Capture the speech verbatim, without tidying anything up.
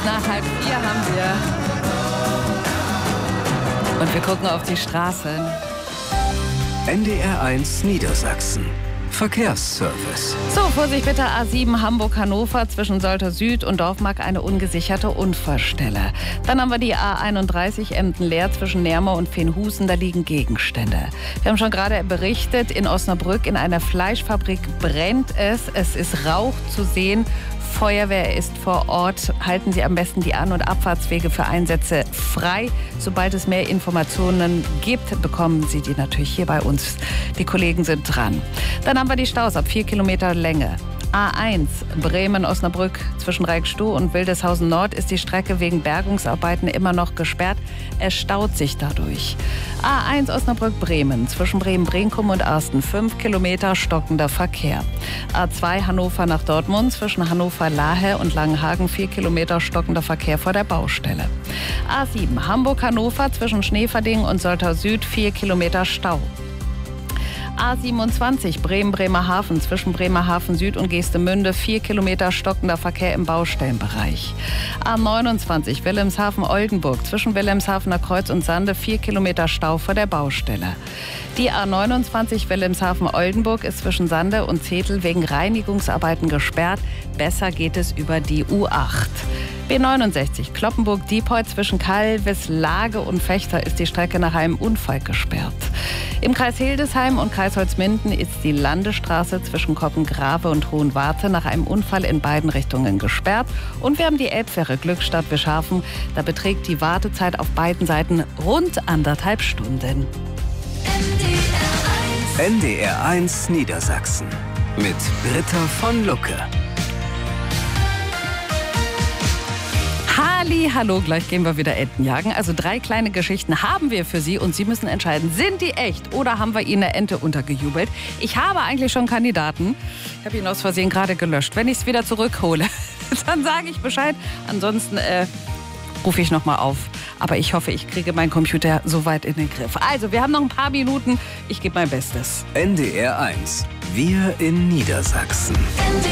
Na, halb vier haben wir. Und wir gucken auf die Straßen. N D R eins Niedersachsen. Verkehrsservice. So, Vorsicht bitte, A sieben Hamburg-Hannover zwischen Soltau Süd und Dorfmark eine ungesicherte Unfallstelle. Dann haben wir die A einunddreißig Emden-Leer zwischen Nerme und Fenhusen, da liegen Gegenstände. Wir haben schon gerade berichtet, in Osnabrück in einer Fleischfabrik brennt es. Es ist Rauch zu sehen. Feuerwehr ist vor Ort. Halten Sie am besten die An- und Abfahrtswege für Einsätze frei. Sobald es mehr Informationen gibt, bekommen Sie die natürlich hier bei uns. Die Kollegen sind dran. Dann haben wir die Staus ab vier Kilometer Länge. A eins Bremen-Osnabrück zwischen Reikstow und Wildeshausen Nord ist die Strecke wegen Bergungsarbeiten immer noch gesperrt. Es staut sich dadurch. A eins Osnabrück-Bremen zwischen Bremen-Brenkum und Arsten fünf Kilometer stockender Verkehr. A zwei Hannover nach Dortmund zwischen Hannover-Lahe und Langenhagen vier Kilometer stockender Verkehr vor der Baustelle. A sieben Hamburg-Hannover zwischen Schneverding und Soltau Süd vier Kilometer Stau. A siebenundzwanzig Bremen-Bremerhaven zwischen Bremerhaven Süd und Geestemünde vier Kilometer stockender Verkehr im Baustellenbereich. A neunundzwanzig Wilhelmshaven-Oldenburg zwischen Wilhelmshavener Kreuz und Sande vier Kilometer Stau vor der Baustelle. Die A neunundzwanzig Wilhelmshaven-Oldenburg ist zwischen Sande und Zetel wegen Reinigungsarbeiten gesperrt. Besser geht es über die U acht. B neunundsechzig Cloppenburg-Diepold zwischen Kalveslage und Fechter ist die Strecke nach einem Unfall gesperrt. Im Kreis Hildesheim und Kreis Holzminden ist die Landesstraße zwischen Koppengrave und Hohenwarte nach einem Unfall in beiden Richtungen gesperrt. Und wir haben die Elbfähre Glückstadt-Wischhafen. Da beträgt die Wartezeit auf beiden Seiten rund anderthalb Stunden. N D R eins Niedersachsen mit Britta von Lucke. Halli, hallo, gleich gehen wir wieder Enten jagen. Also drei kleine Geschichten haben wir für Sie und Sie müssen entscheiden, sind die echt oder haben wir Ihnen eine Ente untergejubelt? Ich habe eigentlich schon Kandidaten. Ich habe ihn aus Versehen gerade gelöscht. Wenn ich es wieder zurückhole, dann sage ich Bescheid. Ansonsten äh, rufe ich nochmal auf. Aber ich hoffe, ich kriege meinen Computer so weit in den Griff. Also, wir haben noch ein paar Minuten. Ich gebe mein Bestes. N D R eins. Wir in Niedersachsen.